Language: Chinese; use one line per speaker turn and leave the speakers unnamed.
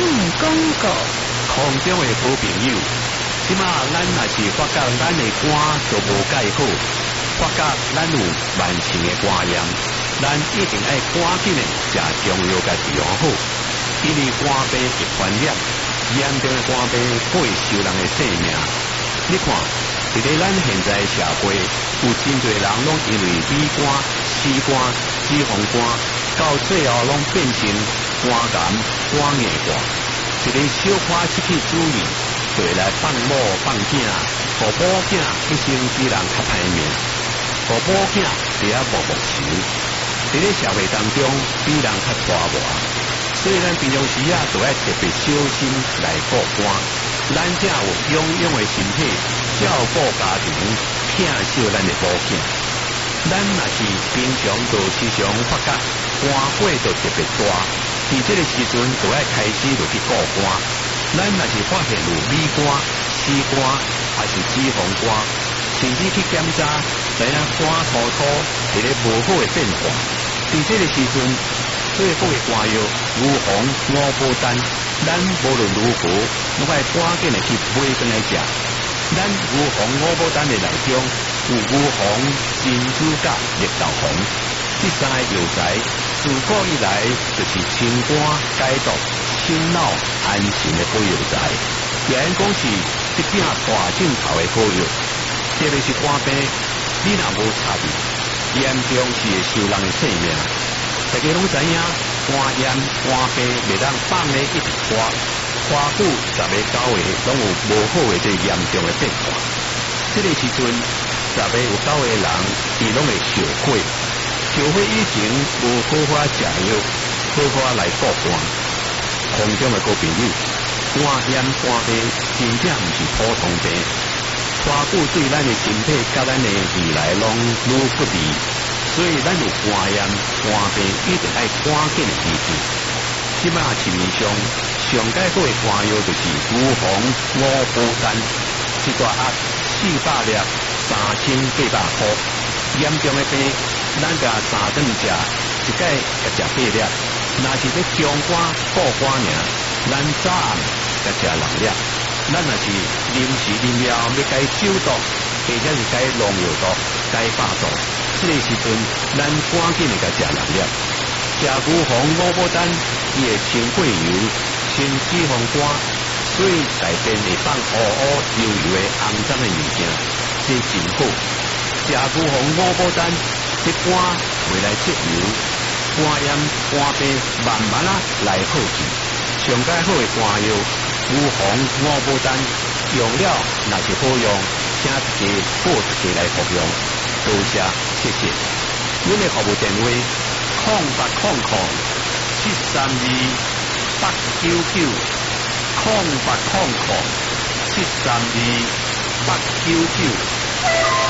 广告。
空中的好朋友，即马咱若是发觉咱的歌都无介好，发觉咱有慢性的歌炎，咱一定爱赶紧的食中药甲治疗好，因为肝病是传染，严重的肝病会受人的性命。你看，伫咧咱现在社会，有真侪人拢因为乙肝、C肝、脂肪肝，到最后拢变成肝癌、肝硬化。一个小可失去主意，就会来放某放囝，互某囝一生比人较歹命，互某囝伫遐无目球，伫咧社会当中比人较拖磨，所以咱平常时就要特别小心来顾肝。咱才有勇勇的身体，照顾家庭，疼惜咱的某囝。咱若是平常就时常发觉肝火就特别大，伫这个时阵就要开始就去顾肝。咱若是发现有乙肝、C肝还是脂肪肝，甚至去检查，知影肝突突伫咧无好的变化。伫这个时阵，最好的肝药牛黄、五宝丹，咱无论如何，拢爱赶紧的去买回来食。咱牛黄、五宝丹的内中有牛黄、珍珠甲绿豆黄，这三个药材自古以来就是清肝解毒、醒脑安神的好药材，也应讲是一柄大镜头的好药。特别是肝病，你若无插意，严重是会受人的性命。大家拢知影，肝炎、肝病袂当放咧一直拖，拖久10个9个拢有无好的这严重的变化。这个时阵，10个有9个人，伊拢会烧火。烧火以前无好好食药，好好来顾肝。空中的好朋友，肝炎、肝病真正毋是普通病，拖久对咱的身体甲咱的未来拢愈不利。所以咱有肝炎、肝病一定爱赶紧的医治。即马市面上上解好的肝药就是牛黄、五宝丹，一大盒400粒，3800块。严重的病，咱甲3顿食，一解甲食8粒。若是咧中肝、顾肝尔，咱早暗甲食6粒。咱若是临时临了要解手毒，或者是解农药毒、解百毒，这个时阵咱赶紧的甲食6粒。食牛黄、五宝丹，伊会清血油、清脂肪肝，所以内边会放乌乌油油的肮脏的物件，这真好。食牛黄、五宝丹，这肝会来节油，肝炎、肝病慢慢来好治。上解好的肝药，牛黄、五宝丹，用了若是好用，请大家报一个来服用。多谢，谢谢。阮的服务电话：0800-732-899，0800-732-899。